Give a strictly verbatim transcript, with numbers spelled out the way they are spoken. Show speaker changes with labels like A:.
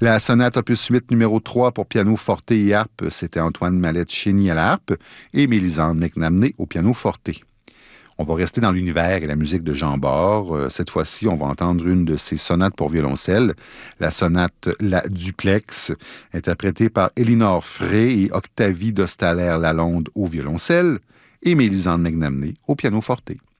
A: La sonate opus huit numéro trois pour piano forte et harpe, c'était Antoine Mallette-Chény à la harpe et Mélisande McNamee au piano forte. On va rester dans l'univers et la musique de Jean Bord. Cette fois-ci, on va entendre une de ses sonates pour violoncelle, la sonate La Duplex, interprétée par Elinor Frey et Octavie Dostaler-Lalonde au violoncelle et Mélisande McNamee au piano forte.